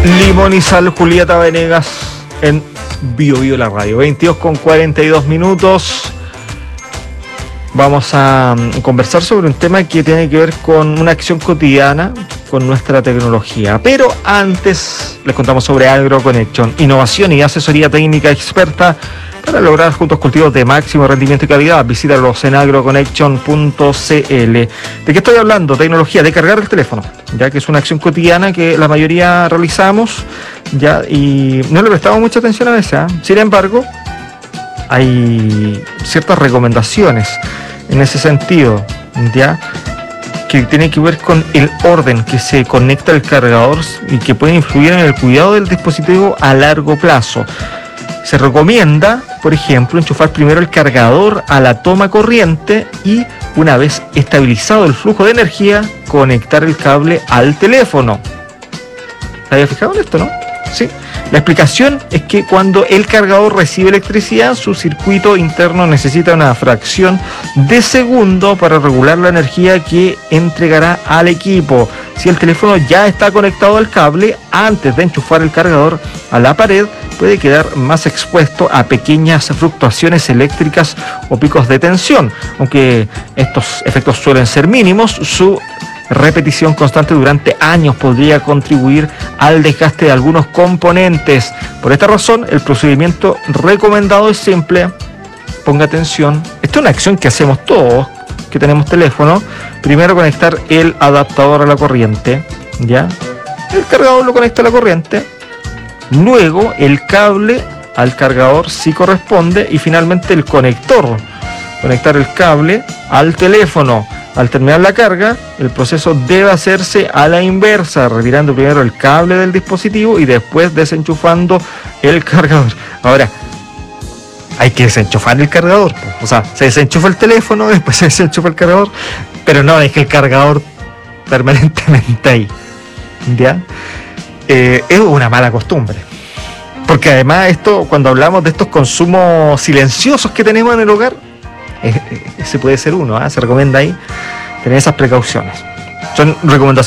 Limón y Sal, Julieta Venegas en Bio Bio la radio. 22:42. Vamos a conversar sobre un tema que tiene que ver con una acción cotidiana con nuestra tecnología. Pero antes les contamos sobre AgroConnection, innovación y asesoría técnica experta para lograr juntos cultivos de máximo rendimiento y calidad. Visítalos en agroconnection.cl. ¿De qué estoy hablando? Tecnología, de cargar el teléfono, ya que es una acción cotidiana que la mayoría realizamos, ya, y no le prestamos mucha atención a veces, ¿eh? Sin embargo, hay ciertas recomendaciones en ese sentido, ya, que tiene que ver con el orden que se conecta el cargador y que puede influir en el cuidado del dispositivo a largo plazo. Se recomienda, por ejemplo, enchufar primero el cargador a la toma corriente y, una vez estabilizado el flujo de energía, conectar el cable al teléfono. ¿Se había fijado en esto, no? Sí. La explicación es que cuando el cargador recibe electricidad, su circuito interno necesita una fracción de segundo para regular la energía que entregará al equipo. Si el teléfono ya está conectado al cable, antes de enchufar el cargador a la pared, puede quedar más expuesto a pequeñas fluctuaciones eléctricas o picos de tensión. Aunque estos efectos suelen ser mínimos, su repetición constante durante años podría contribuir al desgaste de algunos componentes. Por esta razón, el procedimiento recomendado es simple. Ponga atención. Esta es una acción que hacemos todos que tenemos teléfono. Primero, conectar el adaptador a la corriente, ¿ya? El cargador lo conecta a la corriente. Luego, el cable al cargador si corresponde. Y finalmente, el conector. Conectar el cable al teléfono. Al terminar la carga, el proceso debe hacerse a la inversa, retirando primero el cable del dispositivo y después desenchufando el cargador. Ahora, hay que desenchufar el cargador. O sea, se desenchufa el teléfono, después se desenchufa el cargador, pero no deje el cargador permanentemente ahí, ¿ya? Es una mala costumbre. Porque además esto, cuando hablamos de estos consumos silenciosos que tenemos en el hogar, ese puede ser uno, ¿eh? Se recomienda ahí tener esas precauciones. Son recomendaciones